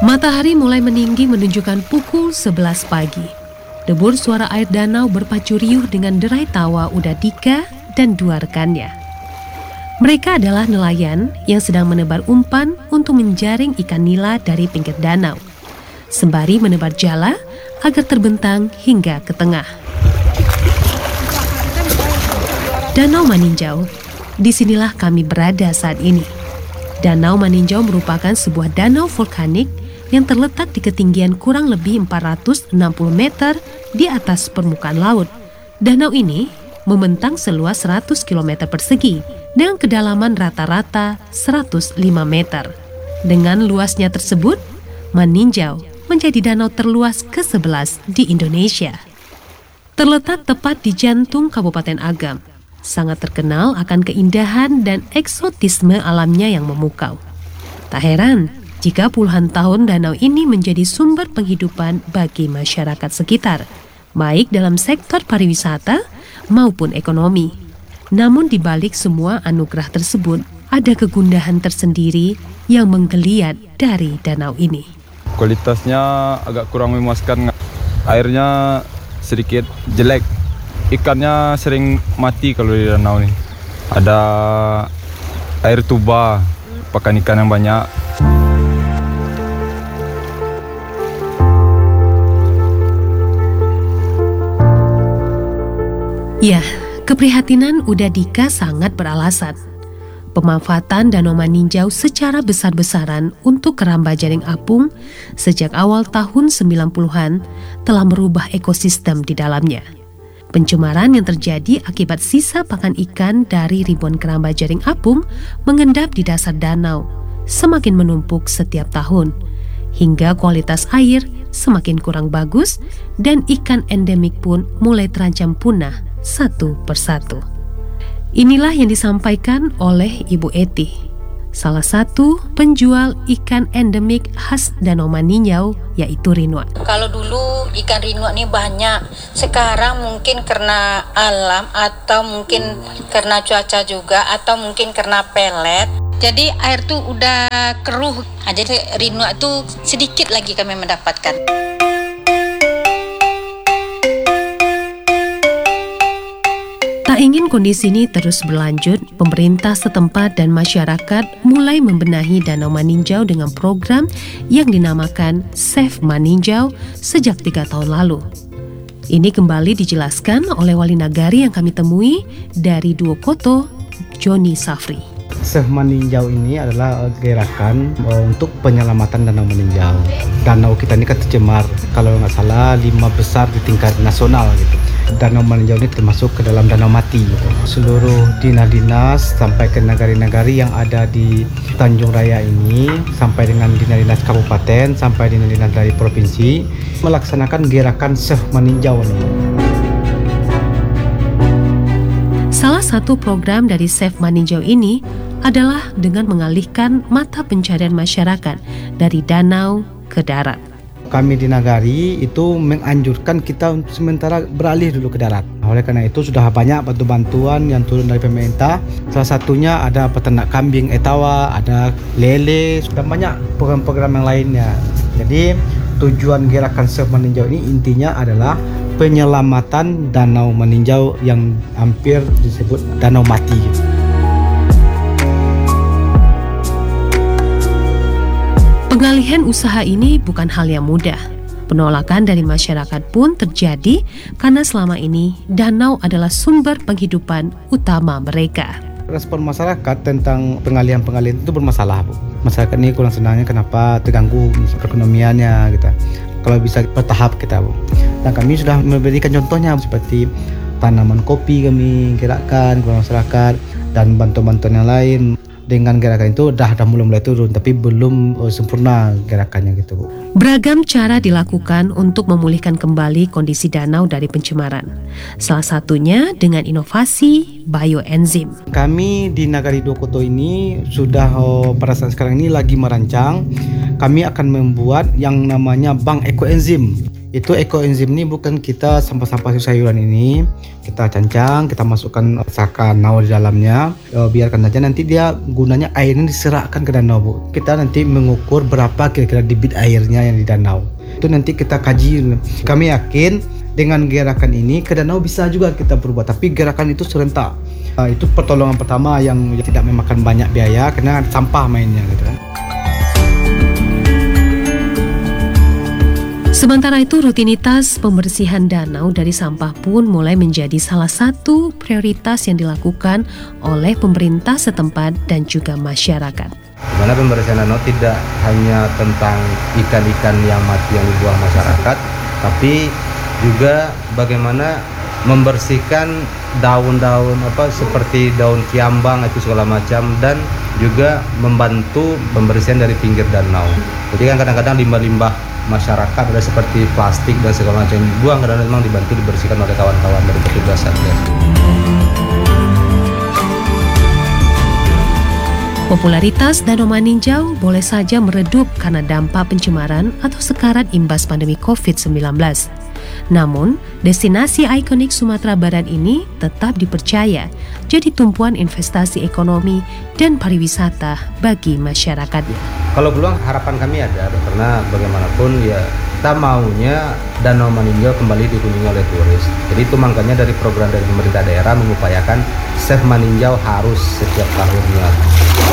Matahari mulai meninggi menunjukkan pukul 11 pagi. Debur suara air danau berpacu riuh dengan derai tawa Uda Dika dan dua rekannya. Mereka adalah nelayan yang sedang menebar umpan untuk menjaring ikan nila dari pinggir danau, sembari menebar jala agar terbentang hingga ke tengah. Danau Maninjau, disinilah kami berada saat ini. Danau Maninjau merupakan sebuah danau vulkanik yang terletak di ketinggian kurang lebih 460 meter di atas permukaan laut. Danau ini membentang seluas 100 km persegi dengan kedalaman rata-rata 105 meter. Dengan luasnya tersebut, Maninjau menjadi danau terluas ke-11 di Indonesia. Terletak tepat di jantung Kabupaten Agam, sangat terkenal akan keindahan dan eksotisme alamnya yang memukau. Tak heran jika puluhan tahun danau ini menjadi sumber penghidupan bagi masyarakat sekitar, baik dalam sektor pariwisata maupun ekonomi. Namun di balik semua anugerah tersebut, ada kegundahan tersendiri yang menggeliat dari danau ini. Kualitasnya agak kurang memuaskan, airnya sedikit jelek, ikannya sering mati kalau di danau ini. Ada air tuba, pakan ikan yang banyak. Ya, keprihatinan Uda Dika sangat beralasan. Pemanfaatan Danau Maninjau secara besar-besaran untuk keramba jaring apung sejak awal tahun 90-an telah merubah ekosistem di dalamnya. Pencemaran yang terjadi akibat sisa pakan ikan dari ribuan keramba jaring apung mengendap di dasar danau semakin menumpuk setiap tahun, hingga kualitas air semakin kurang bagus dan ikan endemik pun mulai terancam punah satu persatu. Inilah yang disampaikan oleh Ibu Eti, salah satu penjual ikan endemik khas Danau Maninjau, yaitu rinua. Kalau dulu ikan rinua ini banyak, sekarang mungkin karena alam atau mungkin karena cuaca juga atau mungkin karena pelet. Jadi air tuh udah keruh, jadi rinua tuh sedikit lagi kami mendapatkan. Tak ingin kondisi ini terus berlanjut, pemerintah setempat dan masyarakat mulai membenahi Danau Maninjau dengan program yang dinamakan Save Maninjau sejak 3 tahun lalu. Ini kembali dijelaskan oleh wali nagari yang kami temui dari Duo Koto, Joni Safri. Save Maninjau ini adalah gerakan untuk penyelamatan Danau Maninjau. Danau kita ini kan tercemar, kalau nggak salah 5 besar di tingkat nasional gitu. Danau Maninjau ini termasuk ke dalam danau mati gitu. Seluruh dinas-dinas sampai ke nagari-nagari yang ada di Tanjung Raya ini, sampai dengan dinas-dinas kabupaten, sampai dinas-dinas dari provinsi, melaksanakan gerakan Save Maninjau ini. Salah satu program dari Save Maninjau ini adalah dengan mengalihkan mata pencarian masyarakat dari danau ke darat. Kami di Nagari itu menganjurkan kita untuk sementara beralih dulu ke darat. Oleh karena itu sudah banyak bantuan yang turun dari pemerintah. Salah satunya ada peternak kambing etawa, ada lele, sudah banyak program-program yang lainnya. Jadi tujuan gerakan Save Maninjau ini intinya adalah penyelamatan Danau Maninjau yang hampir disebut danau mati. Pengalihan usaha ini bukan hal yang mudah. Penolakan dari masyarakat pun terjadi karena selama ini danau adalah sumber penghidupan utama mereka. Respon masyarakat tentang pengalihan-pengalihan itu bermasalah, Bu. Masyarakat ini kurang senangnya kenapa terganggu perekonomiannya gitu. Kalau bisa bertahap kita, Bu. Dan kami sudah memberikan contohnya seperti tanaman kopi kami gerakkan ke masyarakat dan bantuan-bantuan yang lain. Dengan gerakan itu dah mulai turun, tapi belum sempurna gerakannya gitu, Bu. Beragam cara dilakukan untuk memulihkan kembali kondisi danau dari pencemaran. Salah satunya dengan inovasi bioenzim. Kami di Nagari Duo Koto ini sudah pada saat sekarang ini lagi merancang. Kami akan membuat yang namanya bank ekoenzim. Itu ekoenzim ini bukan kita sampah-sampah sayuran ini kita cancang, kita masukkan saka nau di dalamnya, biarkan saja, nanti dia gunanya air ini diserahkan ke danau, Bu. Kita nanti mengukur berapa kira-kira debit airnya yang di danau. Itu nanti kita kaji. Kami yakin dengan gerakan ini ke danau bisa juga kita berubah, tapi gerakan itu serentak. Itu pertolongan pertama yang tidak memakan banyak biaya karena sampah mainnya gitu kan. Sementara itu, rutinitas pembersihan danau dari sampah pun mulai menjadi salah satu prioritas yang dilakukan oleh pemerintah setempat dan juga masyarakat. Dimana pembersihan danau tidak hanya tentang ikan-ikan yang mati yang dibuang masyarakat, tapi juga bagaimana membersihkan daun-daun seperti daun kiambang itu segala macam, dan juga membantu pembersihan dari pinggir danau. Jadi kan kadang-kadang limbah-limbah masyarakat ada seperti plastik dan segala macam dibuang, kadang memang dibantu dibersihkan oleh kawan-kawan dari petugas Satgas. Popularitas Danau Maninjau boleh saja meredup karena dampak pencemaran atau sekarat imbas pandemi COVID-19. Namun, destinasi ikonik Sumatera Barat ini tetap dipercaya jadi tumpuan investasi ekonomi dan pariwisata bagi masyarakatnya. Kalau peluang, harapan kami ada, karena bagaimanapun ya kita maunya Danau Maninjau kembali dikunjungi oleh turis. Jadi itu makanya dari program dari pemerintah daerah mengupayakan Save Maninjau harus setiap tahunnya.